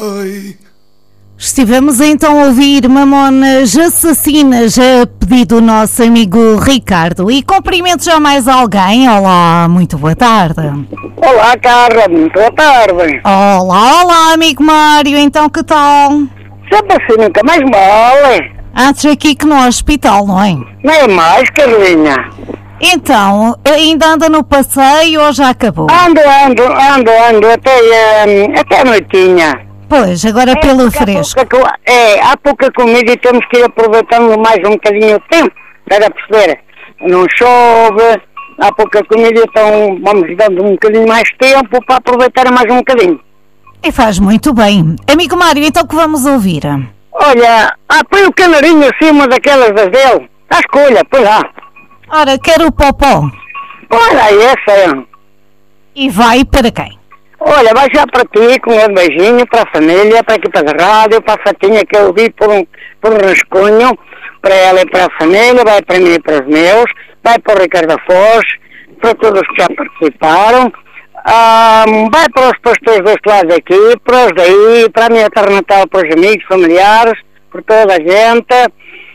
Oi. Estivemos então a ouvir Mamonas Assassinas a pedido do nosso amigo Ricardo. E cumprimento já mais alguém. Olá, muito boa tarde. Olá, Carla, muito boa tarde. Olá, amigo Mário, então que tal? Sempre assim, nunca mais mole. Antes aqui que no hospital, não é? Não é mais, Carlinha. Então, ainda anda no passeio ou já acabou? Ando, até a noitinha. Pois, agora pelo fresco. Há pouca comida e temos que ir aproveitando mais um bocadinho o tempo, para perceber. Não chove, há pouca comida, então vamos dando um bocadinho mais tempo para aproveitar mais um bocadinho. E faz muito bem. Amigo Mário, então que vamos ouvir? Olha, põe o canarinho acima daquelas das dele. À escolha, põe lá. Ora, quero o popó. Olha aí, essa. E vai para quem? Olha, vai já para ti, com um beijinho, para a família, para aqui para a rádio, para a Fatinha que eu vi por um rascunho, para ela e para a família, vai para mim e para os meus, vai para o Ricardo Foz, para todos que já participaram, vai para os pastores deste lado aqui, para os daí, para a minha terra natal, para os amigos, familiares, por toda a gente.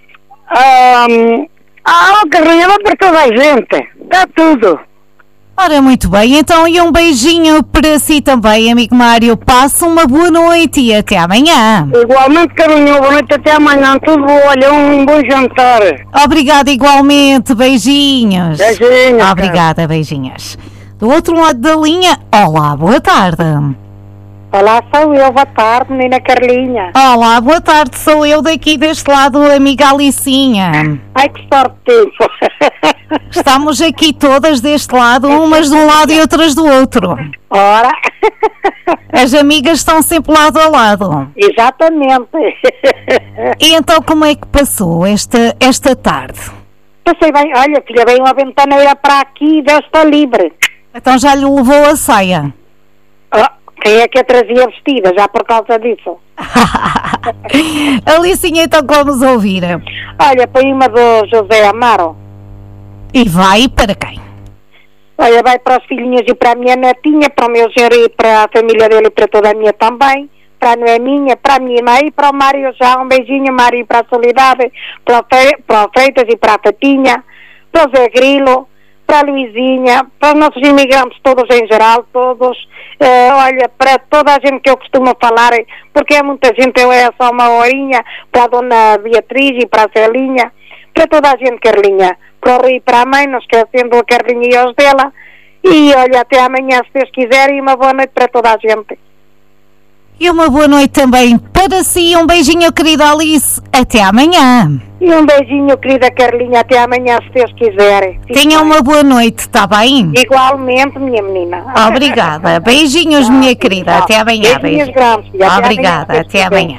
Carrinha, vai para toda a gente, está tudo. Ora, muito bem, então e um beijinho para si também, amigo Mário. Passa uma boa noite e até amanhã. Igualmente, Carolina, boa noite, até amanhã. Tudo bom, olha, um bom jantar. Obrigada, igualmente, beijinhos. Beijinhos. Obrigada, beijinhos. Do outro lado da linha, olá, boa tarde. Olá, sou eu, boa tarde, menina Carlinha. Olá, boa tarde, sou eu daqui deste lado, amiga Alicinha. Ai, que sorte tenho. Estamos aqui todas deste lado, umas de um lado e outras do outro. Ora. As amigas estão sempre lado a lado. Exatamente. E então como é que passou esta tarde? Passei bem, olha, filha, veio uma ventaneira para aqui e desta livre. Então já lhe levou a saia? Quem é que a trazia vestida, já por causa disso? Alicinha, então vamos ouvir. Olha, põe uma do José Amaro. E vai para quem? Olha, vai para os filhinhos e para a minha netinha, para o meu genro e para a família dele e para toda a minha também, para a Noeminha, para a minha irmã e para o Mário já, um beijinho, Mário, para a Solidade, para o Freitas e para a Tatinha, para o Zé Grilo, para a Luizinha, para os nossos imigrantes todos em geral, todos, olha, para toda a gente que eu costumo falar, porque é muita gente, eu é só uma horinha, para a Dona Beatriz e para a Celinha, para toda a gente, Carlinha, para o Rui e para a mãe, não esquecendo a Carlinha e os dela, e olha, até amanhã, se Deus quiser, e uma boa noite para toda a gente. E uma boa noite também para si, um beijinho, querida Alice, até amanhã. E um beijinho, querida Carlinha, até amanhã, se Deus quiser. Tenha uma boa noite, está bem? Igualmente, minha menina. Obrigada, beijinhos, minha querida, até amanhã. Beijinhos grandes, filha. Obrigada, até amanhã.